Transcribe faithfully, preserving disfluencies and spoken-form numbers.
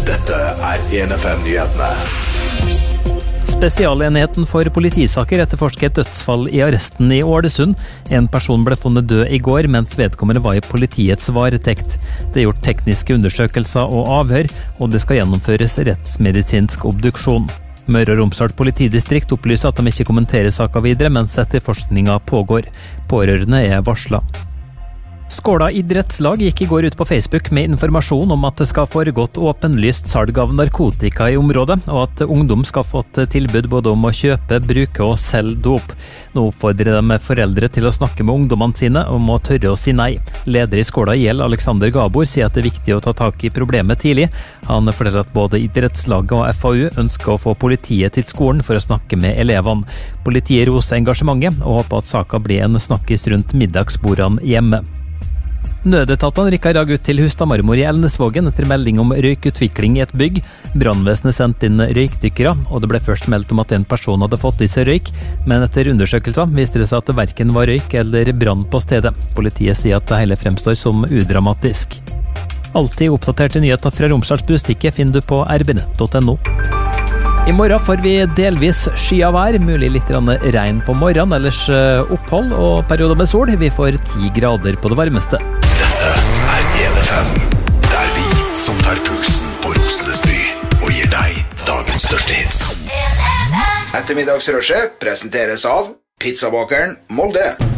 Dette er en F M-nyhetene. Spesialenheten for politisaker etterforsker et dødsfall i arresten i Ålesund. En person ble funnet død i går, mens vedkommende var i politiets varetekt. Det er gjort tekniske undersøkelser og avhør, og det skal gjennomføres rettsmedisinsk obduksjon. Møre og Romsdal politidistrikt opplyser at de ikke kommenterer saken videre, mens etterforskningen pågår. Pårørende er varslet. Skåla idrettslag gikk i går ut på Facebook med informasjon om at det skal foregått åpenlyst salg av narkotika i området, og at ungdom skal fått tilbud både om å kjøpe, bruke og selge dop. Nå oppfordrer de foreldre til å snakke med ungdommene sine om å tørre å si nei. Leder i Skåla I L, Alexander Gabor, sier at det er viktig å ta tak i problemet tidlig. Han forteller at både idrettslaget og F A U ønsker å få politiet til skolen for å snakke med elevene. Politiet roser engasjementet og håper at saken blir en snakkis rundt middagsbordene hjemme. Nødetatene rykket i dag ut til Hustad Marmor i Elnesvågen etter melding om røykutvikling i et bygg. Brannvesenet sendte inn røykdykkere, og det ble først meldt om at en person hadde fått i seg røyk, men etter undersøkelser viste det seg at det hverken var røyk eller brann på stedet. Politiet sier at det hele fremstår som udramatisk. Alltid oppdaterte nyheter fra Romsdals Bustikke finner du på r b nett punktum no. I morgen får vi delvis sky av vær, mulig litt regn på morgenen, ellers opphold og perioder med sol. Vi får ti grader på det varmeste. Dette er en F M, der vi som tar pulsen på Rosenes by og gir deg dagens største hits. Ettermiddagsrushet presenteres av Pizzabakeren Molde.